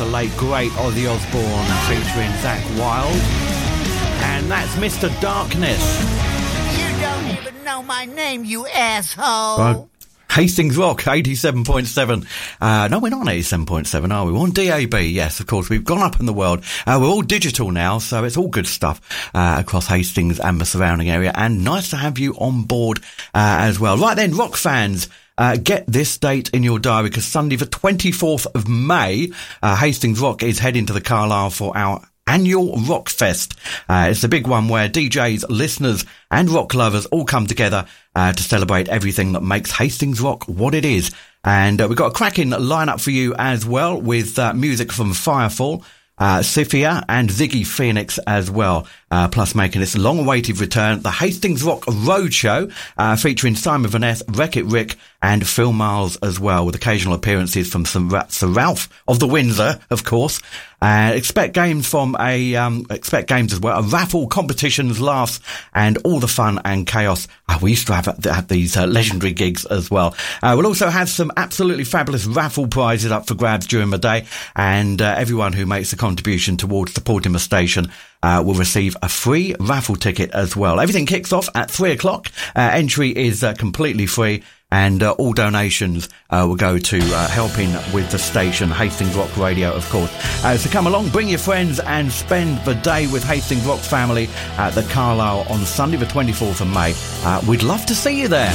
the late great Ozzy Osbourne featuring Zakk Wylde. And that's Mr. Darkness. You don't even know my name, you asshole. Hastings Rock, 87.7. No, we're not on 87.7, are we? We're on DAB, yes, of course. We've gone up in the world. We're all digital now, so it's all good stuff across Hastings and the surrounding area. And nice to have you on board as well. Right then, rock fans, get this date in your diary, because Sunday the 24th of May, Hastings Rock is heading to the Carlisle for our annual Rock Fest. It's the big one where DJs, listeners and rock lovers all come together to celebrate everything that makes Hastings Rock what it is. And we've got a cracking lineup for you as well, with music from Firefall, Scythia and Ziggy Phoenix as well, plus making its long-awaited return, the Hastings Rock Roadshow, featuring Simon Van Ness, Wreck-It Rick and Phil Miles as well, with occasional appearances from Sir Ralph of the Windsor, of course. Expect games as well, a raffle, competitions, laughs, and all the fun and chaos. We used to have these legendary gigs as well. We'll also have some absolutely fabulous raffle prizes up for grabs during the day, and everyone who makes a contribution towards supporting the station will receive a free raffle ticket as well. Everything kicks off at 3:00. Entry is completely free, and all donations will go to helping with the station, Hastings Rock Radio, of course. So come along, bring your friends, and spend the day with Hastings Rock family at the Carlisle on Sunday the 24th of May. We'd love to see you there.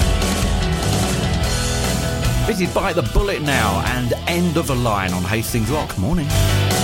This is Bite the Bullet now, and End of the Line on Hastings Rock. Morning.